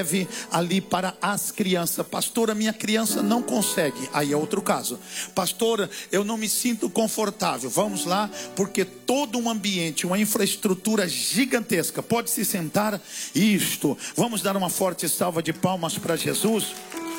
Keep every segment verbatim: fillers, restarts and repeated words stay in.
ali para as crianças. Pastor, a minha criança não consegue. Aí é outro caso. Pastor, eu não me sinto confortável. Vamos lá, porque todo um ambiente, uma infraestrutura gigantesca. Pode se sentar. Isto. Vamos dar uma forte salva de palmas para Jesus.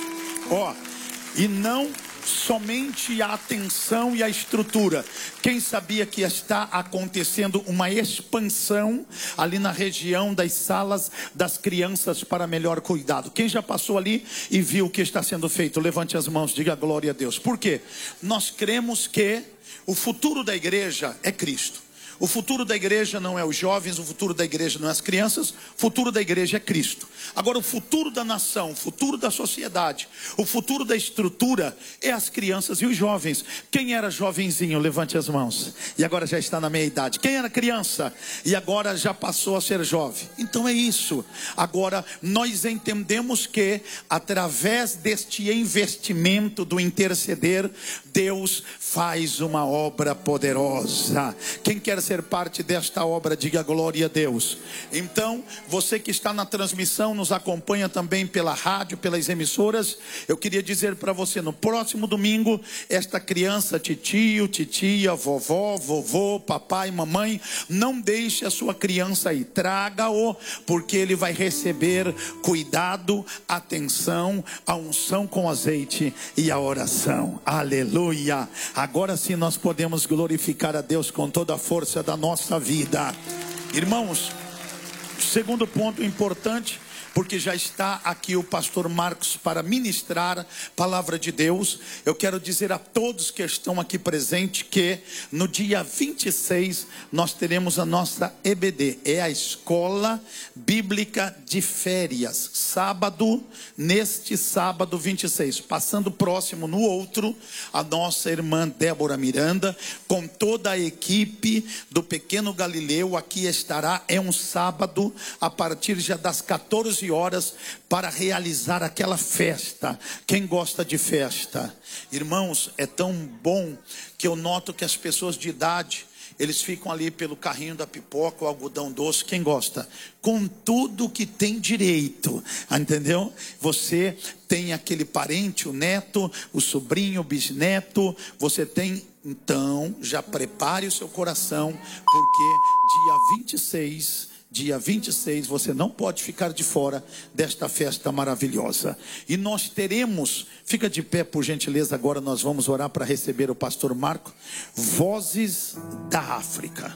Ó, e não somente a atenção e a estrutura. Quem sabia que está acontecendo uma expansão ali na região das salas das crianças para melhor cuidado? Quem já passou ali e viu o que está sendo feito? Levante as mãos, diga glória a Deus. Por quê? Nós cremos que o futuro da igreja é Cristo. O futuro da igreja não é os jovens, o futuro da igreja não é as crianças, o futuro da igreja é Cristo. Agora o futuro da nação, o futuro da sociedade, o futuro da estrutura é as crianças e os jovens. Quem era jovenzinho, levante as mãos, e agora já está na meia idade. Quem era criança e agora já passou a ser jovem? Então é isso. Agora nós entendemos que através deste investimento do interceder, Deus faz uma obra poderosa. Quem quer ser parte desta obra, diga glória a Deus. Então, você que está na transmissão, nos acompanha também pela rádio, pelas emissoras, eu queria dizer para você, no próximo domingo, esta criança, titio, titia, vovó, vovô, papai, mamãe, não deixe a sua criança aí, traga-o, porque ele vai receber cuidado, atenção, a unção com azeite e a oração. Aleluia. Agora sim nós podemos glorificar a Deus com toda a força da nossa vida. Irmãos, segundo ponto importante, porque já está aqui o pastor Marcos para ministrar palavra de Deus. Eu quero dizer a todos que estão aqui presentes que no dia vinte e seis nós teremos a nossa E B D, é a Escola Bíblica de Férias, sábado, neste sábado vinte e seis, passando próximo no outro, a nossa irmã Débora Miranda, com toda a equipe do Pequeno Galileu, aqui estará, é um sábado, a partir já das quatorze horas, para realizar aquela festa. Quem gosta de festa? Irmãos, é tão bom que eu noto que as pessoas de idade, eles ficam ali pelo carrinho da pipoca, o algodão doce. Quem gosta? Com tudo que tem direito, entendeu? Você tem aquele parente, o neto, o sobrinho, o bisneto. Você tem, então, já prepare o seu coração, porque dia vinte e seis... Dia vinte e seis, você não pode ficar de fora desta festa maravilhosa. E nós teremos, fica de pé por gentileza, agora nós vamos orar para receber o pastor Marco. Vozes da África.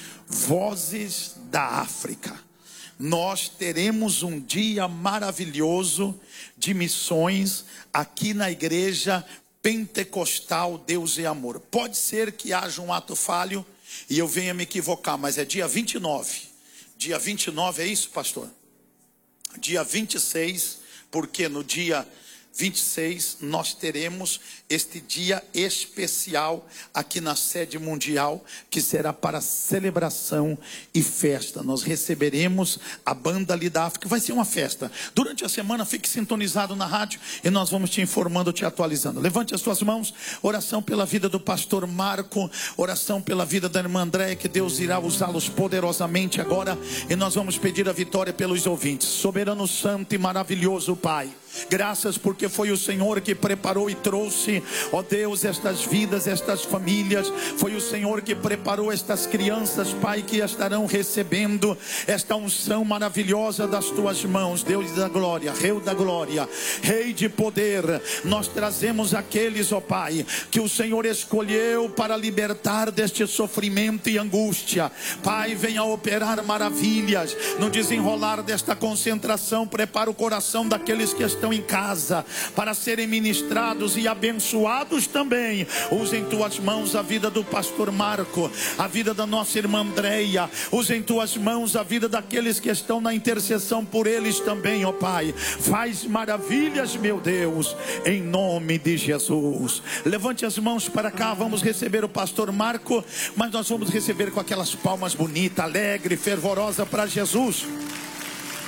Vozes da África. Nós teremos um dia maravilhoso de missões aqui na igreja pentecostal Deus é Amor. Pode ser que haja um ato falho e eu venha me equivocar, mas é dia vinte e nove. Dia vinte e nove, é isso, pastor? Dia vinte e seis, porque no dia vinte e seis nós teremos este dia especial aqui na sede mundial, que será para celebração e festa. Nós receberemos a banda ali da África, vai ser uma festa. Durante a semana fique sintonizado na rádio e nós vamos te informando, te atualizando. Levante as suas mãos, oração pela vida do pastor Marco, oração pela vida da irmã Andréia, que Deus irá usá-los poderosamente agora, e nós vamos pedir a vitória pelos ouvintes. Soberano, santo e maravilhoso Pai, graças porque foi o Senhor que preparou e trouxe, ó Deus, estas vidas, estas famílias. Foi o Senhor que preparou estas crianças, Pai, que estarão recebendo esta unção maravilhosa das tuas mãos. Deus da glória, Rei da glória, Rei de poder, nós trazemos aqueles, ó Pai, que o Senhor escolheu para libertar deste sofrimento e angústia. Pai, venha operar maravilhas no desenrolar desta concentração. Prepara o coração daqueles que estão em casa para serem ministrados e abençoados também. Usa em tuas mãos a vida do pastor Marco, a vida da nossa irmã Andréia. Usa em tuas mãos a vida daqueles que estão na intercessão por eles também, ó Pai. Faz maravilhas, meu Deus, em nome de Jesus. Levante as mãos para cá, vamos receber o pastor Marco, mas nós vamos receber com aquelas palmas bonitas, alegre, fervorosa para Jesus.